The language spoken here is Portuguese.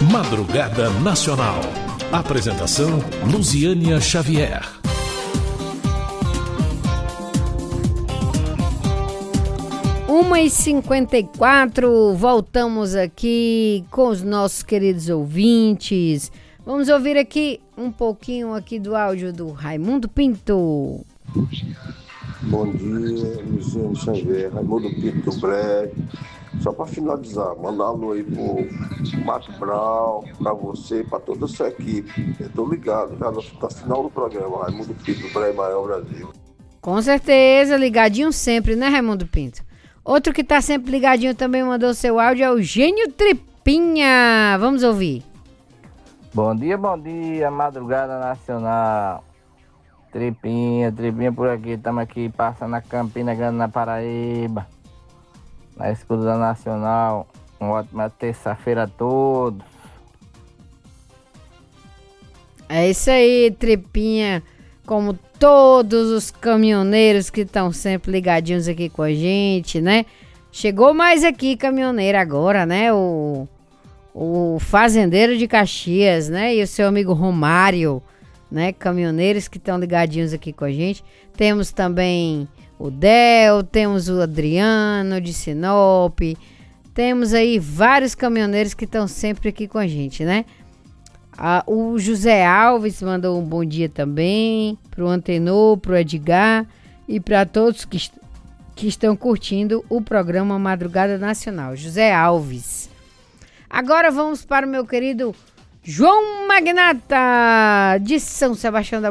Madrugada Nacional. Apresentação: Luziânia Xavier. Uma e 54, voltamos aqui com os nossos queridos ouvintes. Vamos ouvir aqui um pouquinho aqui do áudio do Raimundo Pinto. Bom dia, Luziânia Xavier, Raimundo Pinto do Brejo. Só para finalizar, mandar um alô aí pro Marco Brau, para você e para toda a sua equipe. Eu tô ligado, já no final do programa, Raimundo Pinto do Brejo Maior Brasil. Com certeza, ligadinho sempre, né, Raimundo Pinto? Outro que tá sempre ligadinho também mandou seu áudio é o Gênio Tripinha. Vamos ouvir. Bom dia, Madrugada Nacional. Tripinha por aqui. Estamos aqui passando a Campina Grande, na Paraíba. Na escuta da Nacional. Uma ótima terça-feira a todos. É isso aí, Tripinha. Como todos os caminhoneiros que estão sempre ligadinhos aqui com a gente, né? Chegou mais aqui caminhoneiro agora, né? O fazendeiro de Caxias, né? E o seu amigo Romário, né? Caminhoneiros que estão ligadinhos aqui com a gente. Temos também o Del, temos o Adriano de Sinop. Temos aí vários caminhoneiros que estão sempre aqui com a gente, né? O José Alves mandou um bom dia também pro Antenor, pro Edgar e para todos que estão curtindo o programa Madrugada Nacional. José Alves. Agora vamos para o meu querido João Magnata de São Sebastião da